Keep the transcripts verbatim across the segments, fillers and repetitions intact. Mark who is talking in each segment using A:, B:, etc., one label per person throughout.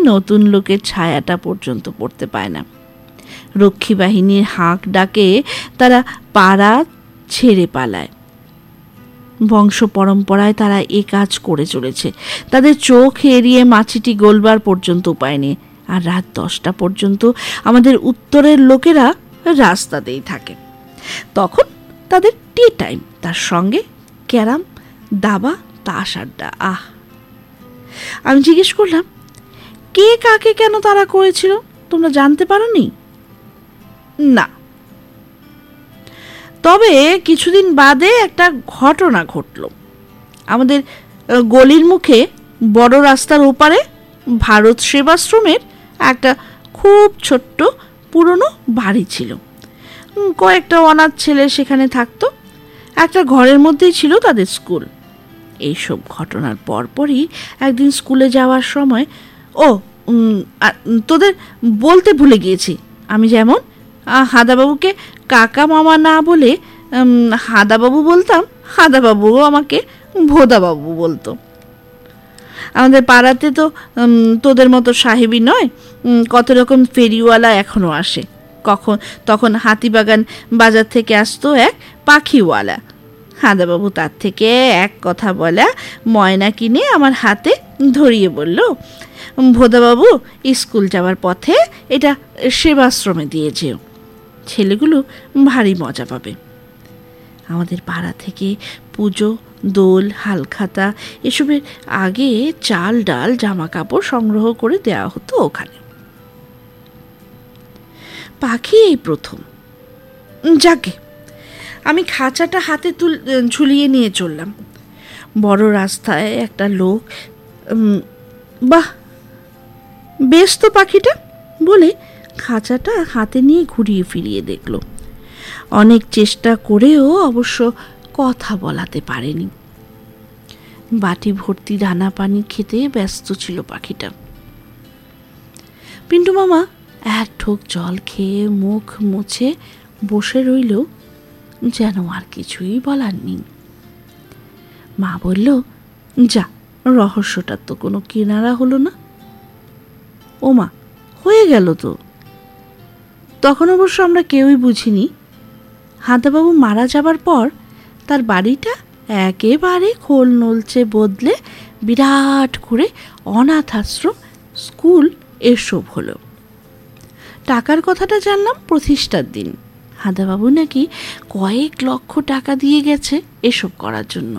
A: নতুন লোকের ছায়াটা পর্যন্ত পড়তে পায় না। রক্ষী বাহিনীর হাঁক ডাকে তারা পাড়া ছেড়ে পালায়। বংশ পরম্পরায় তারা এ কাজ করে চলেছে। তাদের চোখ এড়িয়ে মাছিটি গোলবার পর্যন্ত উপায় নেই। আর রাত দশটা পর্যন্ত আমাদের উত্তরের লোকেরা রাস্তাতেই থাকে। তখন তাদের টি টাইম, তার সঙ্গে ক্যারাম, দাবা, তাস আড্ডা। আহ! আমি জিজ্ঞেস করলাম, কে কাকে কেন তারা করেছিল? তোমরা জানতে পারোনি? না। তবে কিছুদিন বাদে একটা ঘটনা ঘটল। আমাদের গলির মুখে বড় রাস্তার ওপারে ভারত সেবাশ্রমের একটা খুব ছোট্ট পুরনো বাড়ি ছিল। কয়েকটা অনাথ ছেলে সেখানে থাকতো। একটা ঘরের মধ্যেই ছিল তাদের স্কুল। এইসব ঘটনার পরপরই একদিন স্কুলে যাওয়ার সময়, ও তোদের বলতে ভুলে গিয়েছি, আমি যেমন হাদাবাবুকে কাকা মামা না বলে হাদাবাবু বলতাম, হাদাবাবুও আমাকে ভোদাবাবু বলতো। আমাদের পাড়াতে তো তোদের মতো সাহেবী নয়, কত রকম ফেরিওয়ালা এখনো আসে। কখন তখন হাতিবাগান বাজার থেকে আসতো এক পাখিওয়ালা। হাদাবাবু তার থেকে এক কথা বলা ময়না কিনে আমার হাতে ধরিয়ে বলল, ভোদাবাবু স্কুল যাওয়ার পথে এটা সেবাশ্রমে দিয়ে যেও, ছেলেগুলো ভারী মজা পাবে। আমাদের পাড়া থেকে পুজো, দোল, হালখাতা এসবের আগে চাল, ডাল, জামা কাপড় সংগ্রহ করে দেওয়া হতো ওখানে। পাখি এই প্রথম। যাকে আমি খাঁচাটা হাতে তুল ঝুলিয়ে নিয়ে চললাম। বড় রাস্তায় একটা লোক, বাহ বেশ তো পাখিটা বলে খাঁচাটা হাতে নিয়ে ঘুরিয়ে ফিরিয়ে দেখল। অনেক চেষ্টা করেও অবশ্য কথা বলাতে পারেনি। বাটি ভর্তি দানা পানি খেতে ব্যস্ত ছিল পাখিটা। পিন্টু মামা এক ঢোক জল খেয়ে মুখ মুছে বসে রইল, যেন আর কিছুই বলার নেই। মা বলল, যা, রহস্যটার তো কোনো কিনারা হলো না। ও মা, হয়ে গেল তো। তখন অবশ্য আমরা কেউই বুঝিনি। হাদাবাবু মারা যাবার পর তার বাড়িটা একেবারে খোল নলচে বদলে বিরাট করে অনাথ আশ্রম, স্কুল এসব হলো। টাকার কথাটা জানলাম প্রতিষ্ঠার দিন। হাদাবাবু নাকি কয়েক লক্ষ টাকা দিয়ে গেছে এসব করার জন্য।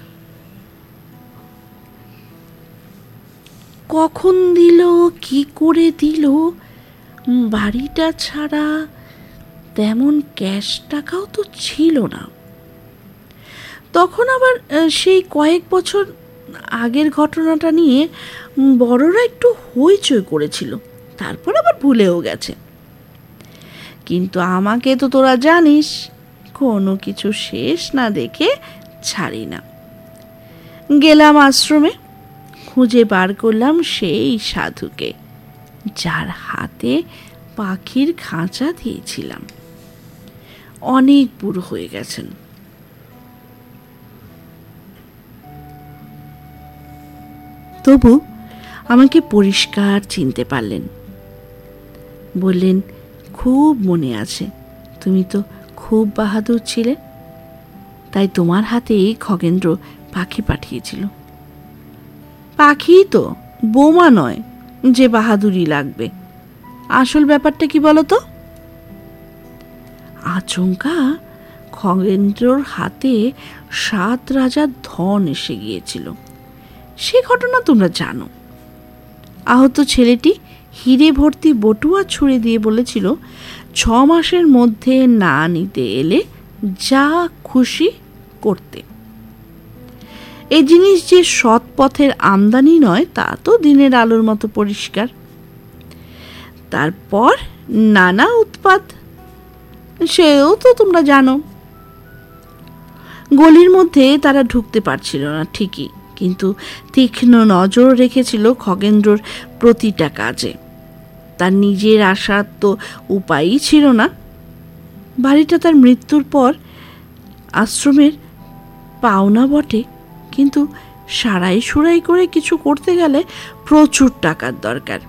A: কখন দিল, কি করে দিল, বাড়িটা ছাড়া তেমন ক্যাশ টাকাও তো ছিল না। তখন আবার সেই কয়েক বছর আগের ঘটনাটা নিয়ে বড়রা একটু হইচই করেছিল, তারপর আবার ভুলেও গেছে। কিন্তু আমাকে তো তোরা জানিস, কোনো কিছু শেষ না দেখে ছাড়ি না। গেলাম আশ্রমে, খুঁজে বার করলাম সেই সাধুকে যার হাতে পাখির খাঁচা দিয়েছিলাম। অনেক বুড়ো হয়ে গেছেন। তবু আমাকে পরিষ্কার চিনতে পারলেন। বললেন, খুব মনে আছে, তুমি তো খুব বাহাদুর ছিলে, তাই তোমার হাতেই খগেন্দ্র পাখি পাঠিয়েছিল। পাখি তো, বোমা নয় যে বাহাদুরি লাগবে। আসল ব্যাপারটা কি বলতো? আচমকা খগেন্দ্রর হাতে সাত রাজার ধন এসে গিয়েছিল। সে ঘটনা তোমরা জানো। আহত ছেলেটি হিরে ভর্তি বটুয়া ছুঁড়ে দিয়ে বলেছিল, ছ মাসের মধ্যে না নিতে এলে যা খুশি করতে। এই জিনিস যে সৎ পথের আমদানি নয় তা তো দিনের আলোর মতো পরিষ্কার। তারপর নানা উৎপাত, সেও তো তোমরা জানো। গলির মধ্যে তারা ঢুকতে পারছিল না ঠিকই, কিন্তু তীক্ষ্ণ নজর রেখেছিল খগেন্দ্রর প্রতিটা কাজে। তার নিজের আসার তো উপায়ই ছিল না। বাড়িটা তার মৃত্যুর পর আশ্রমের পাওনা বটে, কিন্তু সারাই সুরাই করে কিছু করতে গেলে প্রচুর টাকার দরকার।